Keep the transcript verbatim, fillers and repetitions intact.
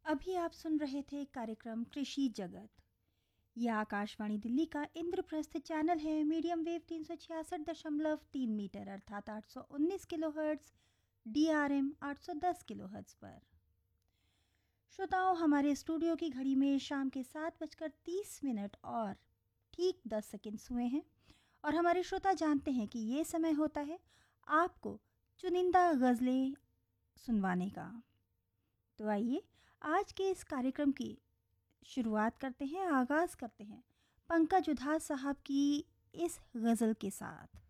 अभी आप सुन रहे थे कार्यक्रम कृषि जगत। यह आकाशवाणी दिल्ली का इंद्रप्रस्थ चैनल है। मीडियम वेव तीन सौ छियासठ दशमलव तीन मीटर अर्थात आठ सौ उन्नीस kilo hertz, D R M आठ सौ दस किलो हर्ट्ज पर। श्रोताओं, हमारे स्टूडियो की घड़ी में शाम के सात बजकर तीस मिनट और ठीक दस सेकेंड हुए हैं और हमारे श्रोता जानते हैं कि ये समय होता है आपको चुनिंदा गज़लें सुनवाने का। तो आइए आज के इस कार्यक्रम की शुरुआत करते हैं, आगाज़ करते हैं पंकज उधास साहब की इस गज़ल के साथ।